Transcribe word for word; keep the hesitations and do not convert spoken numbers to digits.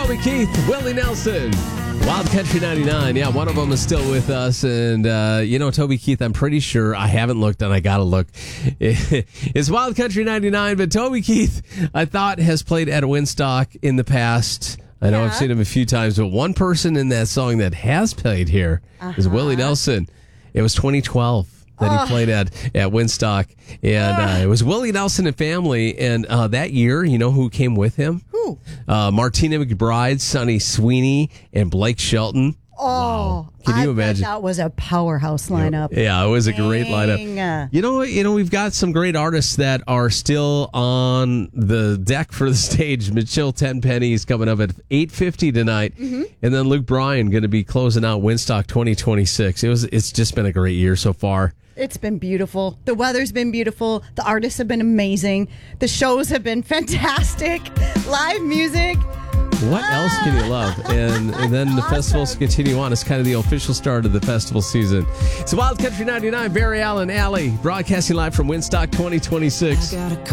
Toby Keith, Willie Nelson, Wild Country ninety-nine. Yeah, one of them is still with us. And, uh, you know, Toby Keith, I'm pretty sure, I haven't looked and I got to look. It's Wild Country ninety-nine, but Toby Keith, I thought, has played at Winstock in the past. I know Yeah. I've seen him a few times, but one person in that song that has played here uh-huh. is Willie Nelson. It was twenty twelve. That Oh. he played at at Winstock, and uh, it was Willie Nelson and family. And uh, that year, you know who came with him? Who? Uh, Martina McBride, Sonny Sweeney, and Blake Shelton. Oh, Wow. Can you I bet imagine? that was a powerhouse lineup. Yeah, it was a great Dang. lineup. You know, you know, we've got some great artists that are still on the deck for the stage. Mitchell Tenpenny is coming up at eight fifty tonight, Mm-hmm. and then Luke Bryan going to be closing out Winstock twenty twenty-six. It was, it's just been a great year so far. It's been beautiful. The weather's been beautiful. The artists have been amazing. The shows have been fantastic. Live music. What else can you love? And, and then the Awesome. festivals continue on. It's kind of the official start of the festival season. It's Wild Country ninety-nine, Barry Allen Alley, broadcasting live from Winstock twenty twenty-six.